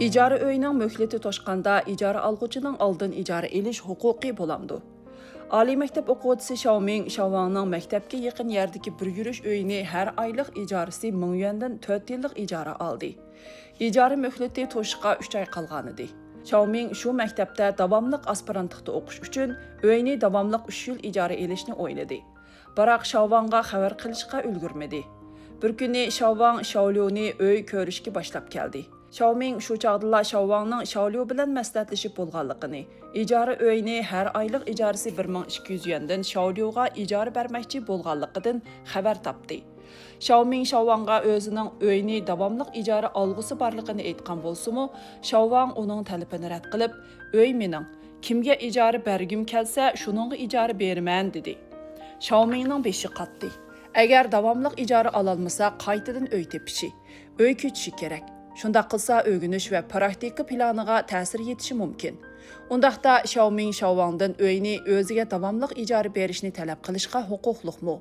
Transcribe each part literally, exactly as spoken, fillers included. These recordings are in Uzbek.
İcara öyünün möhleti toşqanda icara alğucunun aldın icara eliş huquqi bolamdı. Ali məktəb oquvchisi Xiaoming Xiaowangның məktəbə yaxın yerdəki bir yürüş öyünü hər aylıq icarəsi min yuandan dörd yıllık icara aldı. İcara möhleti toşqa üç ay qalğan idi. Xiaoming şu məktəbdə davamlıq aspirantlıqda oquş üçün öyünü davamlıq üç yıl icara elişni oyladı. Biroq Xiaowang'a xəbər qilishqa ulgurmadi. Bir kuni Xiaowang Xiaoliu'ni öy ko'rishga boshlab keldi. Xiaoming shu chog'da Xiaowangning Xiaoliu bilan maslahatlashib bo'lganligini, ijara uyini har oylik ijarasi bir ming ikki yuz yuandan Xiaoliuga ijara bermoqchi bo'lganligidan xabar topdi. Xiaoming Xiaowang'a o'zining uyini davomli ijara olg'usi borligini aytgan bo'lsa-mu, Xiaowang uning talabini rad qilib, "Uy mening, kimga ijara bergim kelsa, shuningga ijara beraman" dedi. Xiaomingning beshi qatdi. Agar davomli ijara ololmasa, qaytadan uy tepishi, uy ko'chishi kerak. Shunda qilsa o'rganish va praktika planiga ta'sir yetishi mumkin. Undaqda Xiaoming Xiaowangdan uyni o'ziga davomli ijara berishni talab qilishga huquqliqmi?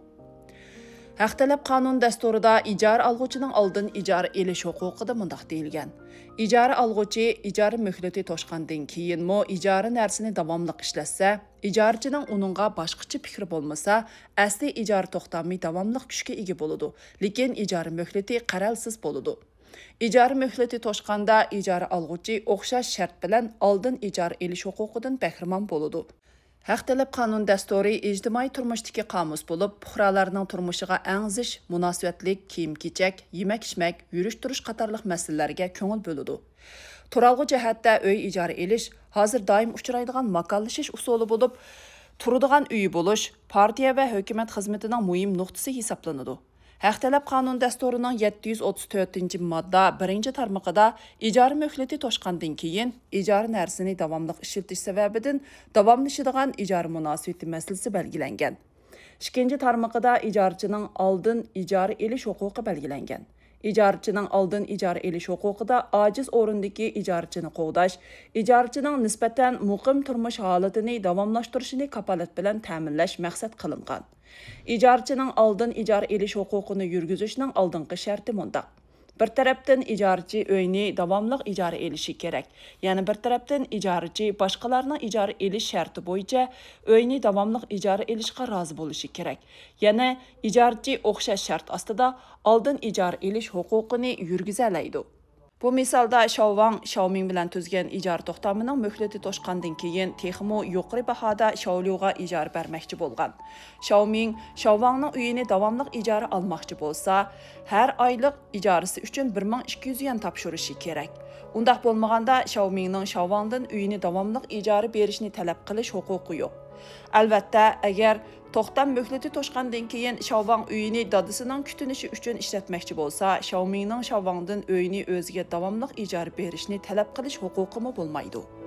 Haq talab qonun dasturida ijara olg'uchining oldin ijara elish huquqida mundaq deyilgan. Ijara olg'uchi ijara möhlati to'shqandan keyinmi ijara narsini davomli ishlatsa, ijarchining uningga boshqacha fikri bo'lmasa, asli ijara to'xtamay davomli kuchga ega bo'ladi, lekin ijara möhlati qaralsiz bo'ladi. İcara möhleti toşqanda ijara alğuchi o'xshash shart bilan oldin ijara elish huquqidan bahramand bo'ladi. Haq talab qonun dasturi ijtimoiy turmushdagi qomus bo'lib, fuqarolarning turmushiga angzish, munosabatlik, kiyim-kechak, yemak-ichmak, yurish-turish qatorliq masalalarga ko'ngil bo'ladi. Turalg'u jihatda uy ijara elish hozir doim uchraydigan makonlashish usuli bo'lib, turadigan uyi bo'lish partiya va hukumat xizmatining muhim nuqtasi hisoblanadi. Haq talab qonun dasturining yetti yuz o'ttiz to'rtinchi modda birinchi tarmog'ida ijara möhleti to'shqandan keyin ijara narsini davomli ishlatish sababidan davomlashadigan ijara munosabati masalasi belgilangan. ikkinchi tarmog'ida ijarchining oldin ijara elish huquqi belgilangan. İjarchining oldin ijara elish huquqida ojiz o'rindagi ijarchini qo'g'dash, ijarchining nisbatan muqim turmush holatini davomlashtirishini kafolat bilan ta'minlash maqsad qilingan. İjarchining oldin ijara elish huquqini yurgizishning oldingi sharti mundaq. Bir tarafdan ijarchi uyni davomli ijara elishi kerak. Ya'ni bir tarafdan ijarchi boshqalarning ijara elish sharti bo'yicha uyni davomli ijara elishga rozi bo'lishi kerak. Ya'ni ijarchi o'xshash shart ostida oldin ijara elish huquqini yurgiza oladi. Bu misolda Xiaowang Xiaoming bilan tuzgan ijara to'xtamining möhleti to'shqandan keyin texmo yuqori bahoda Xiaoliuga ijara bermoqchi bo'lgan. Xiaoming Xiaowangning uyini davomli ijara olmoqchi bo'lsa, har oylik ijarasi uchun bir ming ikki yuz yuan topshirishi kerak. Undaq bo'lmaganda Xiaomingning Xiaowangdan uyini davomli ijara berishni talab qilish huquqi yo'q. Albatta, agar to'xtam möhleti to'shqandan keyin Xiaowang uyini dadasining kutinishi uchun ishlatmoqchi bo'lsa, Xiaomingning Xiaowangdan uyini o'ziga davomli ijara berishni talab qilish huquqi bo'lmaydi.